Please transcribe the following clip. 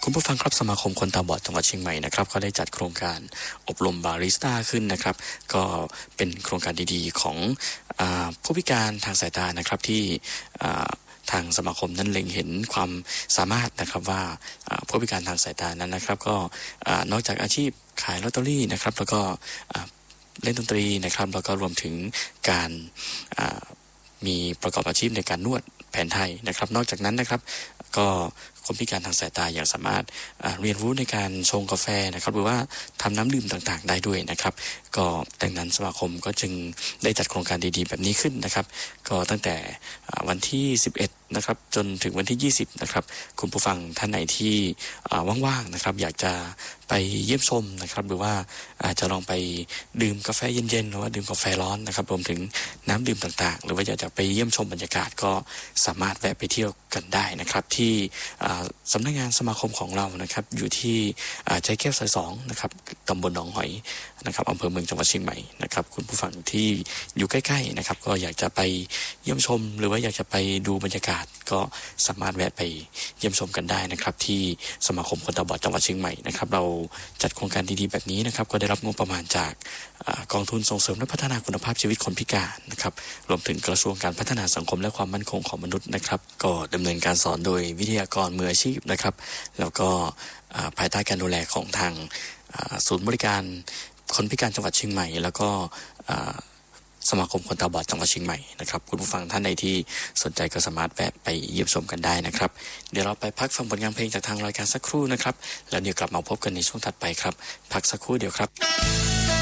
คุณผู้ฟังครับสมาคมคนตาบอดจังหวัดเชียงใหม่นะครับก็ได้จัดโครงการอบรมบาริสต้าขึ้นนะครับก็เป็นโครงการดีๆของผู้พิการทางสายตานะครับที่ทางสมาคมนั้นเล็งเห็นความสามารถนะครับว่าผู้พิการทางสายตานั้นนะครับก็นอกจากอาชีพขายลอตเตอรี่นะครับแล้วก็เล่นดนตรีนะครับแล้วก็รวมถึงการมีประกอบอาชีพในการนวดแผนไทยนะครับนอกจากนั้นนะครับก็คนพิการทางสายตายังสามารถเรียนรู้ในการชงกาแฟนะครับหรือว่าทำน้ำดื่มต่างๆได้ด้วยนะครับก็ดังนั้นสมาคมก็จึงได้จัดโครงการดีๆแบบนี้ขึ้นนะครับก็ตั้งแต่วันที่11นะครับจนถึงวันที่20นะครับคุณผู้ฟังท่านไหนที่ว่างๆนะครับอยากจะไปเยี่ยมชมนะครับหรือว่าอาจจะลองไปดื่มกาแฟเย็นๆหรือว่าดื่มกาแฟร้อนนะครับรวมถึงน้ำดื่มต่างๆหรือว่าอยากจะไปเยี่ยมชมบรรยากาศก็สามารถแวะไปเที่ยวกันได้นะครับที่สำนักงานสมาคมของเรานะครับอยู่ที่ใจแก้วซอย2นะครับตำบลหนองหอยนะครับอำเภอเมืองจังหวัดเชียงใหม่นะครับคุณผู้ฟังที่อยู่ใกล้ๆนะครับก็อยากจะไปเยี่ยมชมหรือว่าอยากจะไปดูบรรยากาศก็สามารถแวะไปเยี่ยมชมกันได้นะครับที่สมาคมคนตาบอดจังหวัดเชียงใหม่นะครับเราจัดโครงการดีๆแบบนี้นะครับก็ได้รับงบประมาณจากกองทุนส่งเสริมและพัฒนาคุณภาพชีวิตคนพิการนะครับรวมถึงกระทรวงการพัฒนาสังคมและความมั่นคงของมนุษย์นะครับก็ดำเนินการสอนโดยวิทยากรมืออาชีพนะครับแล้วก็ภายใต้การดูแลของทางศูนย์บริการคนพิการจังหวัดเชียงใหม่แล้วก็สมาคมคนตาบอดจังหวัดเชียงใหม่นะครับคุณผู้ฟังท่านใดที่สนใจก็สามารถแวะไปเยี่ยมชมกันได้นะครับเดี๋ยวเราไปพักฟังผลงานเพลงจากทางรายการสักครู่นะครับแล้วเดี๋ยวกลับมาพบกันในช่วงถัดไปครับพักสักครู่เดียวครับ